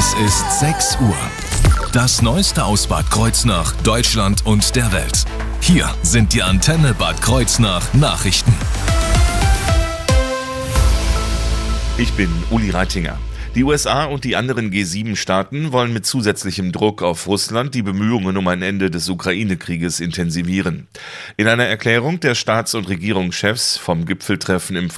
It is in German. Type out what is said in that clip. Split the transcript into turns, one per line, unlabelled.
Es ist 6 Uhr. Das Neueste aus Bad Kreuznach, Deutschland und der Welt. Hier sind die Antenne Bad Kreuznach Nachrichten.
Ich bin Uli Reitinger. Die USA und die anderen G7-Staaten wollen mit zusätzlichem Druck auf Russland die Bemühungen um ein Ende des Ukraine-Krieges intensivieren. In einer Erklärung der Staats- und Regierungschefs vom Gipfeltreffen im